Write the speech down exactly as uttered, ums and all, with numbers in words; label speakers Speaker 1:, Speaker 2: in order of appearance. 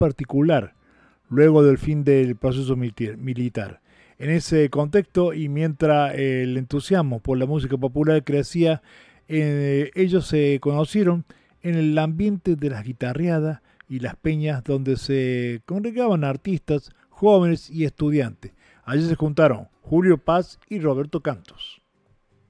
Speaker 1: particular luego del fin del proceso militi- militar. En ese contexto y mientras el entusiasmo por la música popular crecía, eh, ellos se conocieron en el ambiente de las guitarreadas y las peñas donde se congregaban artistas, jóvenes y estudiantes. Allí se juntaron Julio Paz y Roberto Cantos.